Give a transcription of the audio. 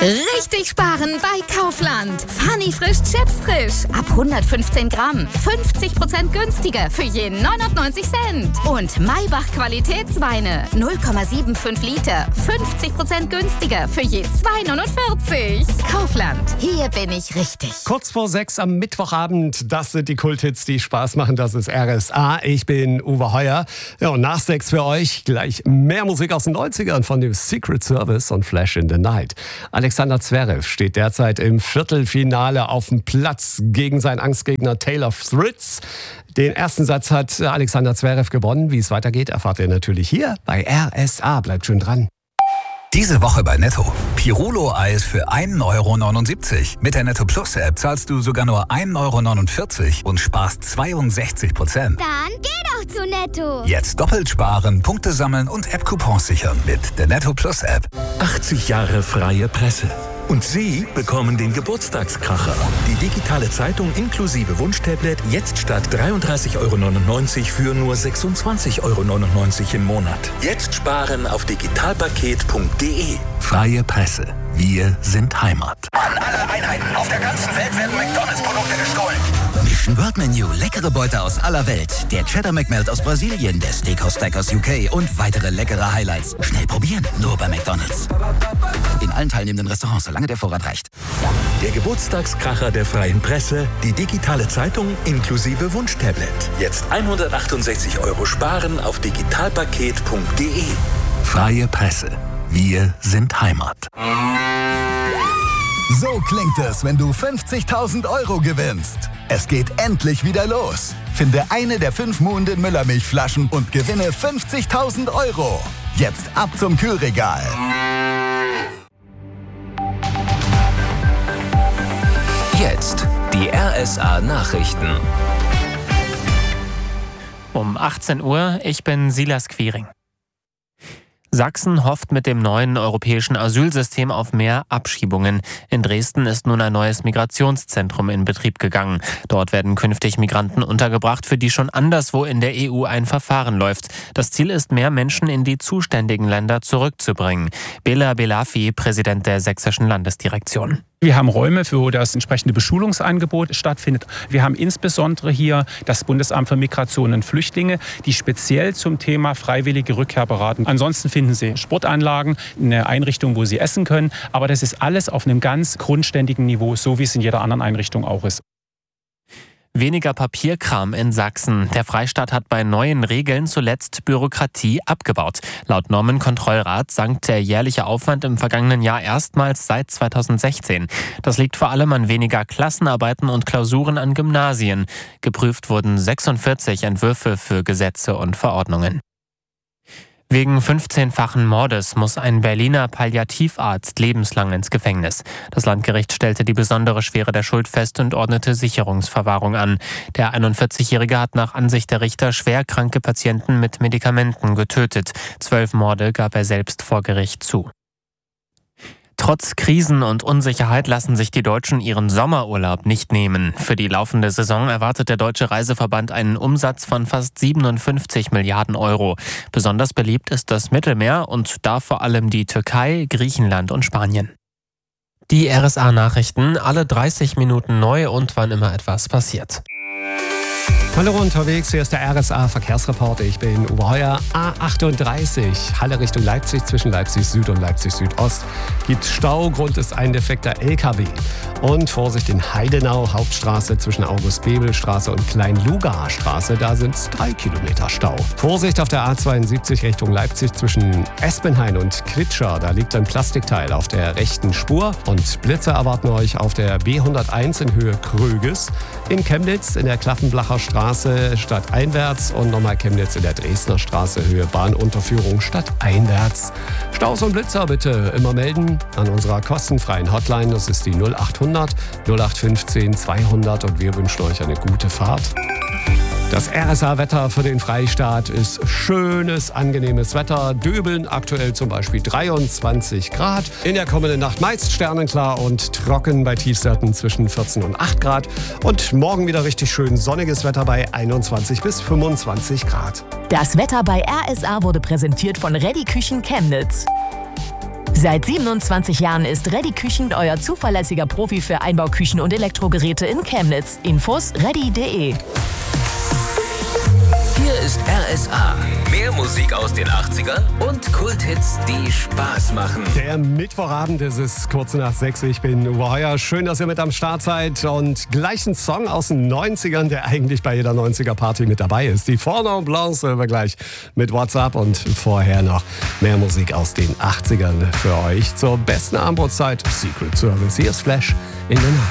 Richtig sparen bei Kaufland. Funny frisch Chips frisch. Ab 115 Gramm. 50% günstiger für je 99 Cent. Und Maybach Qualitätsweine. 0,75 Liter. 50% günstiger für je 2,49. Kaufland. Hier bin ich richtig. Kurz vor 6 am Mittwochabend. Das sind die Kulthits, die Spaß machen. Das ist RSA. Ich bin Uwe Heuer. Ja, und nach 6 für euch gleich mehr Musik aus den 90ern von dem Secret Service und Flash in the Night. Alexander Zverev steht derzeit im Viertelfinale auf dem Platz gegen seinen Angstgegner Taylor Fritz. Den ersten Satz hat Alexander Zverev gewonnen. Wie es weitergeht, erfahrt ihr natürlich hier bei RSA. Bleibt schön dran. Diese Woche bei Netto. Pirulo-Eis für 1,79 €. Mit der Netto Plus App zahlst du sogar nur 1,49 € und sparst 62%. Dann geh doch zu Netto. Jetzt doppelt sparen, Punkte sammeln und App-Coupons sichern mit der Netto Plus App. 80 Jahre freie Presse. Und Sie bekommen den Geburtstagskracher. Die digitale Zeitung inklusive Wunschtablet jetzt statt 33,99 € für nur 26,99 € im Monat. Jetzt sparen auf digitalpaket.de. Freie Presse. Wir sind Heimat. An alle Einheiten auf der ganzen Welt werden McDonalds-Produkte gestohlen. Mission World Menu, leckere Beute aus aller Welt. Der Cheddar McMelt aus Brasilien, der Steakhouse Stack aus UK und weitere leckere Highlights. Schnell probieren, nur bei McDonalds. In allen teilnehmenden Restaurants, solange der Vorrat reicht. Der Geburtstagskracher der freien Presse, die digitale Zeitung inklusive Wunschtablet. Jetzt 168 € sparen auf digitalpaket.de. Freie Presse. Wir sind Heimat. So klingt es, wenn du 50.000 € gewinnst. Es geht endlich wieder los. Finde eine der 5 Muhnden Müllermilchflaschen und gewinne 50.000 €. Jetzt ab zum Kühlregal. Jetzt die RSA Nachrichten. Um 18 Uhr, ich bin Silas Quiring. Sachsen hofft mit dem neuen europäischen Asylsystem auf mehr Abschiebungen. In Dresden ist nun ein neues Migrationszentrum in Betrieb gegangen. Dort werden künftig Migranten untergebracht, für die schon anderswo in der EU ein Verfahren läuft. Das Ziel ist, mehr Menschen in die zuständigen Länder zurückzubringen. Bela Belafi, Präsident der Sächsischen Landesdirektion. Wir haben Räume, wo das entsprechende Beschulungsangebot stattfindet. Wir haben insbesondere hier das Bundesamt für Migration und Flüchtlinge, die speziell zum Thema freiwillige Rückkehr beraten. Ansonsten finden Sie Sportanlagen, eine Einrichtung, wo Sie essen können. Aber das ist alles auf einem ganz grundständigen Niveau, so wie es in jeder anderen Einrichtung auch ist. Weniger Papierkram in Sachsen. Der Freistaat hat bei neuen Regeln zuletzt Bürokratie abgebaut. Laut Normenkontrollrat sank der jährliche Aufwand im vergangenen Jahr erstmals seit 2016. Das liegt vor allem an weniger Klassenarbeiten und Klausuren an Gymnasien. Geprüft wurden 46 Entwürfe für Gesetze und Verordnungen. Wegen 15-fachen Mordes muss ein Berliner Palliativarzt lebenslang ins Gefängnis. Das Landgericht stellte die besondere Schwere der Schuld fest und ordnete Sicherungsverwahrung an. Der 41-Jährige hat nach Ansicht der Richter schwerkranke Patienten mit Medikamenten getötet. 12 Morde gab er selbst vor Gericht zu. Trotz Krisen und Unsicherheit lassen sich die Deutschen ihren Sommerurlaub nicht nehmen. Für die laufende Saison erwartet der Deutsche Reiseverband einen Umsatz von fast 57 Milliarden €. Besonders beliebt ist das Mittelmeer und da vor allem die Türkei, Griechenland und Spanien. Die RSA-Nachrichten, alle 30 Minuten neu und wann immer etwas passiert. Hallo unterwegs, hier ist der RSA-Verkehrsreport. Ich bin Uwe Heuer. A38, Halle Richtung Leipzig, zwischen Leipzig Süd und Leipzig Südost. Gibt Stau, Grund ist ein defekter LKW. Und Vorsicht in Heidenau, Hauptstraße zwischen August-Bebel-Straße und Klein-Lugar-Straße. Da sind 3 Kilometer Stau. Vorsicht auf der A72 Richtung Leipzig zwischen Espenhain und Quitscher. Da liegt ein Plastikteil auf der rechten Spur. Und Blitze erwarten euch auf der B101 in Höhe Kröges. In Chemnitz in der Klaffenblacher Straße stadteinwärts und nochmal Chemnitz in der Dresdner Straße Höhe Bahnunterführung stadteinwärts. Staus und Blitzer bitte immer melden an unserer kostenfreien Hotline. Das ist die 0800 0815 200 und wir wünschen euch eine gute Fahrt. Das RSA-Wetter für den Freistaat ist schönes, angenehmes Wetter. Döbeln aktuell zum Beispiel 23 Grad. In der kommenden Nacht meist sternenklar und trocken bei Tiefstwerten zwischen 14 und 8 Grad. Und morgen wieder richtig schön sonniges Wetter bei 21 bis 25 Grad. Das Wetter bei RSA wurde präsentiert von Reddy Küchen Chemnitz. Seit 27 Jahren ist Reddy Küchen euer zuverlässiger Profi für Einbauküchen und Elektrogeräte in Chemnitz. Infos reddy.de. Hier ist RSA. Mehr Musik aus den 80ern und Kulthits, die Spaß machen. Der Mittwochabend, es ist kurz nach 6. Ich bin Uwe Heuer. Schön, dass ihr mit am Start seid. Und gleich ein Song aus den 90ern, der eigentlich bei jeder 90er-Party mit dabei ist. Die Cordon Blanc hören wir gleich mit WhatsApp und vorher noch mehr Musik aus den 80ern für euch. Zur besten Abendbrotzeit Secret Service. Hier ist Flash in der Nacht.